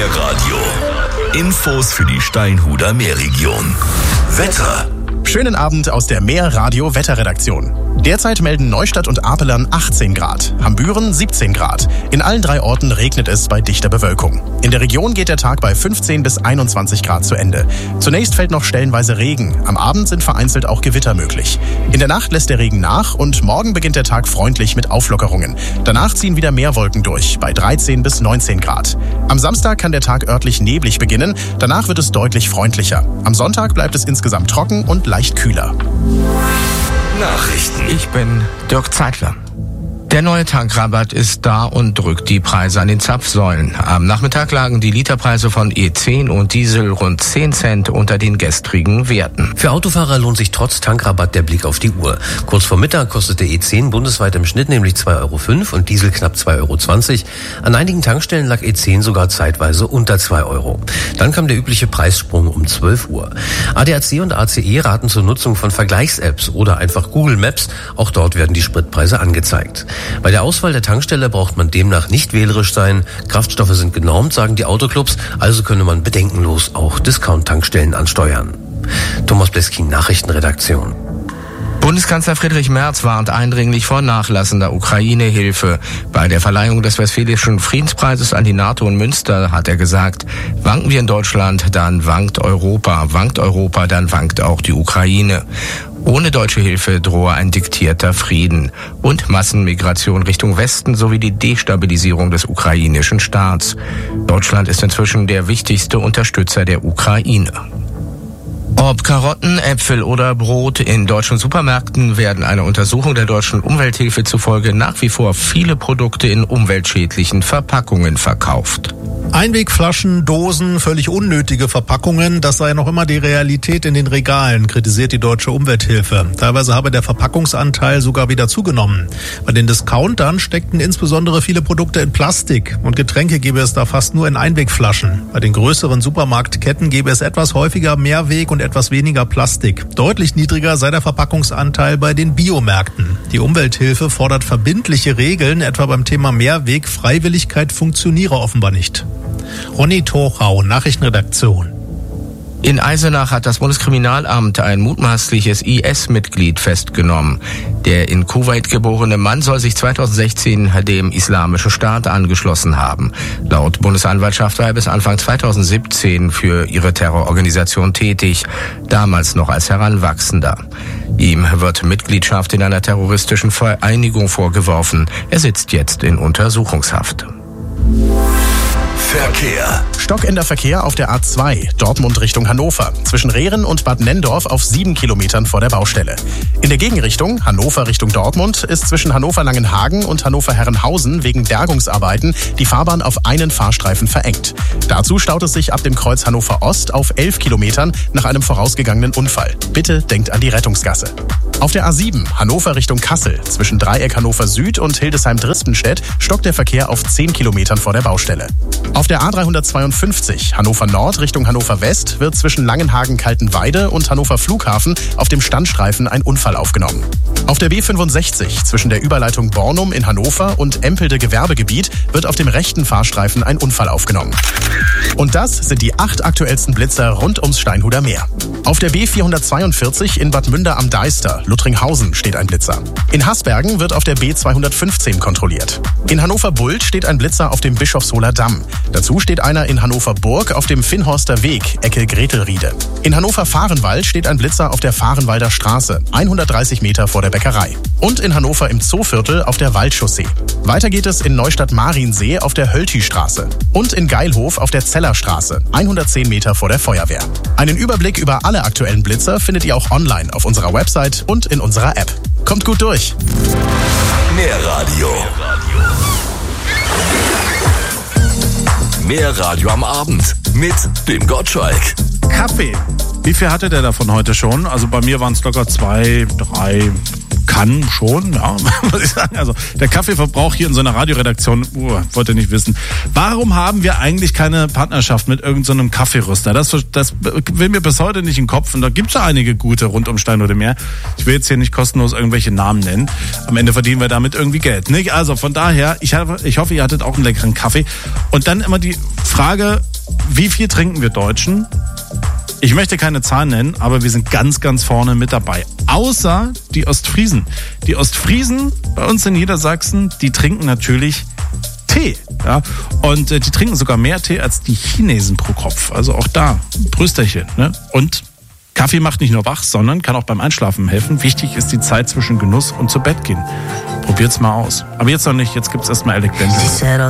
Meerradio. Infos für die Steinhuder Meerregion. Wetter. Schönen Abend aus der Meerradio Wetterredaktion. Derzeit melden Neustadt und Apelern 18 Grad, Hambüren 17 Grad. In allen 3 Orten regnet es bei dichter Bewölkung. In der Region geht der Tag bei 15 bis 21 Grad zu Ende. Zunächst fällt noch stellenweise Regen. Am Abend sind vereinzelt auch Gewitter möglich. In der Nacht lässt der Regen nach und morgen beginnt der Tag freundlich mit Auflockerungen. Danach ziehen wieder mehr Wolken durch, bei 13 bis 19 Grad. Am Samstag kann der Tag örtlich neblig beginnen. Danach wird es deutlich freundlicher. Am Sonntag bleibt es insgesamt trocken und leicht kühler. Nachrichten. Ich bin Dirk Zeitler. Der neue Tankrabatt ist da und drückt die Preise an den Zapfsäulen. Am Nachmittag lagen die Literpreise von E10 und Diesel rund 10 Cent unter den gestrigen Werten. Für Autofahrer lohnt sich trotz Tankrabatt der Blick auf die Uhr. Kurz vor Mittag kostete E10 bundesweit im Schnitt nämlich 2,05 € und Diesel knapp 2,20 €. An einigen Tankstellen lag E10 sogar zeitweise unter 2 €. Dann kam der übliche Preissprung um 12 Uhr. ADAC und ACE raten zur Nutzung von Vergleichs-Apps oder einfach Google Maps. Auch dort werden die Spritpreise angezeigt. Bei der Auswahl der Tankstelle braucht man demnach nicht wählerisch sein. Kraftstoffe sind genormt, sagen die Autoclubs, also könne man bedenkenlos auch Discount-Tankstellen ansteuern. Thomas Bleskin, Nachrichtenredaktion. Bundeskanzler Friedrich Merz warnt eindringlich vor nachlassender Ukraine-Hilfe. Bei der Verleihung des Westfälischen Friedenspreises an die NATO in Münster hat er gesagt, wanken wir in Deutschland, dann wankt Europa, dann wankt auch die Ukraine. Ohne deutsche Hilfe drohe ein diktierter Frieden und Massenmigration Richtung Westen sowie die Destabilisierung des ukrainischen Staats. Deutschland ist inzwischen der wichtigste Unterstützer der Ukraine. Ob Karotten, Äpfel oder Brot, in deutschen Supermärkten werden einer Untersuchung der deutschen Umwelthilfe zufolge nach wie vor viele Produkte in umweltschädlichen Verpackungen verkauft. Einwegflaschen, Dosen, völlig unnötige Verpackungen, das sei noch immer die Realität in den Regalen, kritisiert die deutsche Umwelthilfe. Teilweise habe der Verpackungsanteil sogar wieder zugenommen. Bei den Discountern steckten insbesondere viele Produkte in Plastik und Getränke gäbe es da fast nur in Einwegflaschen. Bei den größeren Supermarktketten gäbe es etwas häufiger Mehrweg und etwas weniger Plastik. Deutlich niedriger sei der Verpackungsanteil bei den Biomärkten. Die Umwelthilfe fordert verbindliche Regeln, etwa beim Thema Mehrweg. Freiwilligkeit funktioniere offenbar nicht. Ronny Torau, Nachrichtenredaktion. In Eisenach hat das Bundeskriminalamt ein mutmaßliches IS-Mitglied festgenommen. Der in Kuwait geborene Mann soll sich 2016 dem Islamischen Staat angeschlossen haben. Laut Bundesanwaltschaft war er bis Anfang 2017 für ihre Terrororganisation tätig, damals noch als Heranwachsender. Ihm wird Mitgliedschaft in einer terroristischen Vereinigung vorgeworfen. Er sitzt jetzt in Untersuchungshaft. Verkehr. Stockender Verkehr auf der A2, Dortmund Richtung Hannover, zwischen Rehren und Bad Nenndorf auf 7 Kilometern vor der Baustelle. In der Gegenrichtung, Hannover Richtung Dortmund, ist zwischen Hannover-Langenhagen und Hannover-Herrenhausen wegen Bergungsarbeiten die Fahrbahn auf einen Fahrstreifen verengt. Dazu staut es sich ab dem Kreuz Hannover Ost auf 11 Kilometern nach einem vorausgegangenen Unfall. Bitte denkt an die Rettungsgasse. Auf der A7, Hannover Richtung Kassel, zwischen Dreieck Hannover Süd und Hildesheim-Drispenstedt, stockt der Verkehr auf 10 Kilometern vor der Baustelle. Auf der A352, Hannover Nord Richtung Hannover West, wird zwischen Langenhagen-Kaltenweide und Hannover Flughafen auf dem Standstreifen ein Unfall aufgenommen. Auf der B65, zwischen der Überleitung Bornum in Hannover und Empelde Gewerbegebiet, wird auf dem rechten Fahrstreifen ein Unfall aufgenommen. Und das sind die 8 aktuellsten Blitzer rund ums Steinhuder Meer. Auf der B442 in Bad Münder am Deister, Luttringhausen, steht ein Blitzer. In Hasbergen wird auf der B215 kontrolliert. In Hannover-Bult steht ein Blitzer auf dem Bischofsholer Damm. Dazu steht einer in Hannover-Burg auf dem Finnhorster Weg, Ecke Gretelriede. In Hannover-Fahrenwald steht ein Blitzer auf der Fahrenwalder Straße, 130 Meter vor der Bäckerei. Und in Hannover im Zooviertel auf der Waldchaussee. Weiter geht es in Neustadt-Mariensee auf der Hölty-Straße. Und in Geilhof auf der Zellerstraße, 110 Meter vor der Feuerwehr. Einen Überblick über alle aktuellen Blitzer findet ihr auch online auf unserer Website und in unserer App. Kommt gut durch! Meerradio. Meerradio am Abend mit dem Gottschalk. Kaffee. Wie viel hatte der davon heute schon? Also bei mir waren es locker 2, 3... Kann schon, ja, muss ich sagen. Also der Kaffeeverbrauch hier in so einer Radioredaktion, wollt ihr nicht wissen. Warum haben wir eigentlich keine Partnerschaft mit irgendeinem Kaffeeröster? Das will mir bis heute nicht in den Kopf. Und da gibt es ja einige gute rund um Steinhuder Meer. Ich will jetzt hier nicht kostenlos irgendwelche Namen nennen. Am Ende verdienen wir damit irgendwie Geld, nicht? Also von daher, ich hoffe, ihr hattet auch einen leckeren Kaffee. Und dann immer die Frage, wie viel trinken wir Deutschen? Ich möchte keine Zahlen nennen, aber wir sind ganz, ganz vorne mit dabei. Außer die Ostfriesen. Die Ostfriesen bei uns in Niedersachsen, die trinken natürlich Tee. Ja? Und die trinken sogar mehr Tee als die Chinesen pro Kopf. Also auch da, Prösterchen. Ne? Und Kaffee macht nicht nur wach, sondern kann auch beim Einschlafen helfen. Wichtig ist die Zeit zwischen Genuss und zu Bett gehen. Probiert's mal aus. Aber jetzt noch nicht, jetzt gibt's erstmal Alec Benjamin.